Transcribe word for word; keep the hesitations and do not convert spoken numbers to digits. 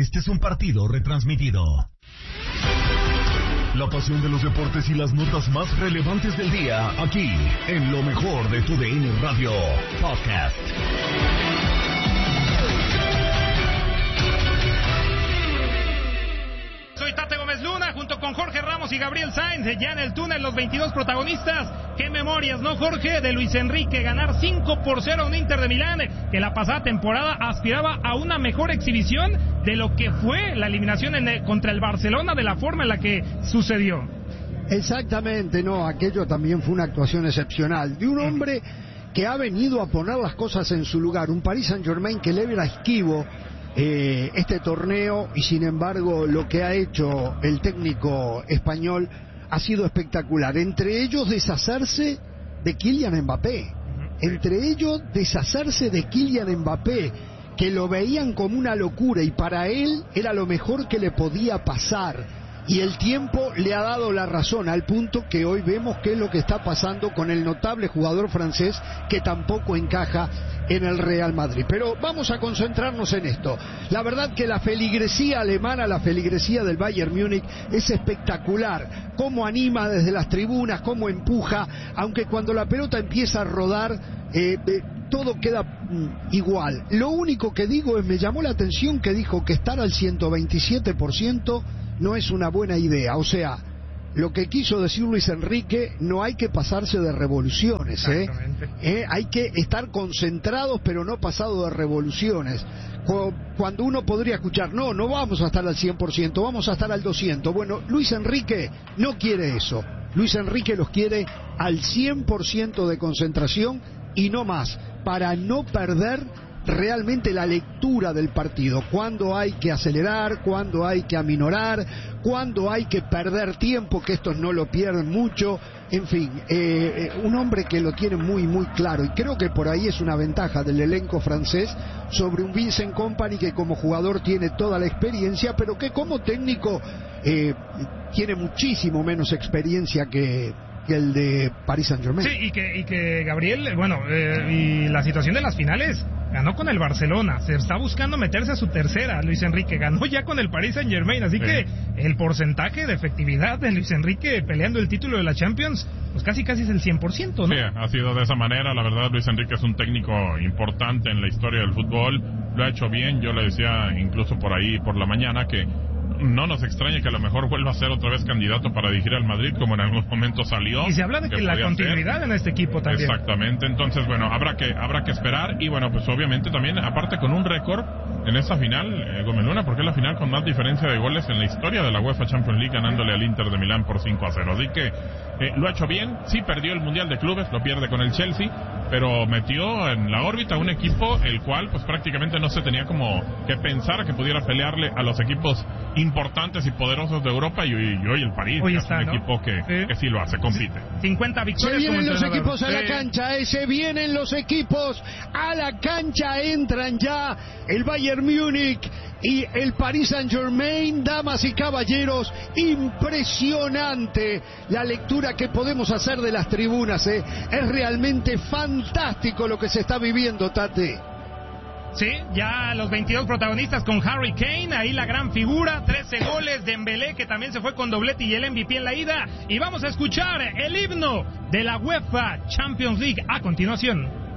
Este es un partido retransmitido. La pasión de los deportes y las notas más relevantes del día, aquí, en lo mejor de tu D N Radio Podcast. Soy Tate Gómez Luna, junto con Jorge Ramos y Gabriel Sainz, ya en el túnel, los veintidós protagonistas. Qué memorias, ¿no, Jorge? De Luis Enrique, ganar cinco por cero a un Inter de Milán, que la pasada temporada aspiraba a una mejor exhibición de lo que fue la eliminación en el, contra el Barcelona, de la forma en la que sucedió. Exactamente, no, aquello también fue una actuación excepcional, de un hombre que ha venido a poner las cosas en su lugar, un Paris Saint-Germain que le era esquivo Eh, este torneo, y sin embargo lo que ha hecho el técnico español ha sido espectacular. Entre ellos deshacerse de Kylian Mbappé, entre ellos deshacerse de Kylian Mbappé, que lo veían como una locura y para él era lo mejor que le podía pasar. Y el tiempo le ha dado la razón, al punto que hoy vemos qué es lo que está pasando con el notable jugador francés, que tampoco encaja en el Real Madrid. Pero vamos a concentrarnos en esto. La verdad que la feligresía alemana, la feligresía del Bayern Múnich es espectacular. Cómo anima desde las tribunas, cómo empuja, aunque cuando la pelota empieza a rodar, eh, eh, todo queda mm, igual. Lo único que digo es, me llamó la atención que dijo que estar al ciento veintisiete por ciento no es una buena idea. O sea, lo que quiso decir Luis Enrique, no hay que pasarse de revoluciones, ¿eh? ¿eh? Hay que estar concentrados, pero no pasado de revoluciones. Cuando uno podría escuchar, no, no vamos a estar al cien por ciento, vamos a estar al doscientos. Bueno, Luis Enrique no quiere eso. Luis Enrique los quiere al cien por ciento de concentración y no más, para no perder realmente la lectura del partido, cuándo hay que acelerar, cuándo hay que aminorar, cuándo hay que perder tiempo, que estos no lo pierden mucho, en fin, eh, un hombre que lo tiene muy muy claro, y creo que por ahí es una ventaja del elenco francés sobre un Vincent Kompany que como jugador tiene toda la experiencia, pero que como técnico eh, tiene muchísimo menos experiencia que que el de Paris Saint-Germain. Sí, y que, y que Gabriel, bueno, eh, y la situación de las finales, ganó con el Barcelona, se está buscando meterse a su tercera, Luis Enrique, ganó ya con el Paris Saint-Germain, así sí. que el porcentaje de efectividad de Luis Enrique peleando el título de la Champions, pues casi casi es el cien por ciento, ¿no? Sí, ha sido de esa manera, la verdad Luis Enrique es un técnico importante en la historia del fútbol, lo ha hecho bien, yo le decía incluso por ahí por la mañana que no nos extraña que a lo mejor vuelva a ser otra vez candidato para dirigir al Madrid, como en algún momento salió. Y se habla de que, que la continuidad ser. en este equipo también. Exactamente, entonces bueno, habrá que habrá que esperar, y bueno, pues obviamente también, aparte con un récord en esa final, eh, Gómez Luna, porque es la final con más diferencia de goles en la historia de la UEFA Champions League, ganándole al Inter de Milán por cinco a cero, así que eh, lo ha hecho bien, sí perdió el Mundial de Clubes, lo pierde con el Chelsea, pero metió en la órbita un equipo el cual pues prácticamente no se tenía como que pensar que pudiera pelearle a los equipos importantes y poderosos de Europa, y, y hoy el París hoy está, es un ¿no? equipo que sí. que sí lo hace, compite. cincuenta victorias. Se vienen los equipos a la cancha, eh, se vienen los equipos a la cancha, entran ya el Bayern Múnich y el Paris Saint-Germain. Damas y caballeros, impresionante la lectura que podemos hacer de las tribunas, eh. es realmente fantástico lo que se está viviendo, Tate. Sí, ya los veintidós protagonistas con Harry Kane, ahí la gran figura, trece goles, Dembélé que también se fue con doblete y el M V P en la ida, y vamos a escuchar el himno de la UEFA Champions League a continuación.